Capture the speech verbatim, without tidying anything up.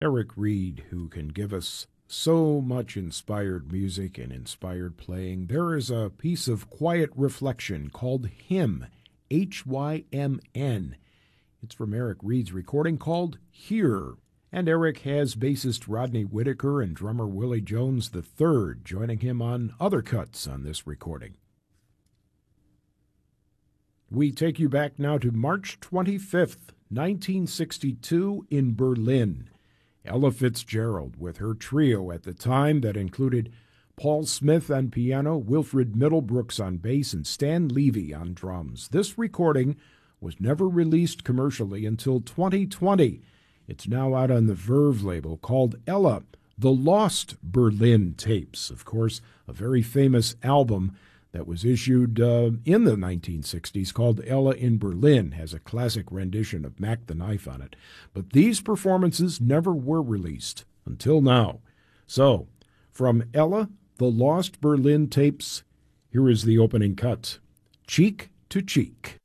Eric Reed, who can give us so much inspired music and inspired playing. There is a piece of quiet reflection called Hymn, H Y M N. It's from Eric Reed's recording called Here. And Eric has bassist Rodney Whitaker and drummer Willie Jones the third joining him on other cuts on this recording. We take you back now to March twenty-fifth, nineteen sixty-two in Berlin. Ella Fitzgerald with her trio at the time that included Paul Smith on piano, Wilfred Middlebrooks on bass, and Stan Levy on drums. This recording was never released commercially until twenty twenty. It's now out on the Verve label called Ella, The Lost Berlin Tapes. Of course, a very famous album that was issued uh, in the nineteen sixties called Ella in Berlin, has a classic rendition of Mac the Knife on it. But these performances never were released until now. So, from Ella, The Lost Berlin Tapes, here is the opening cut, Cheek to Cheek.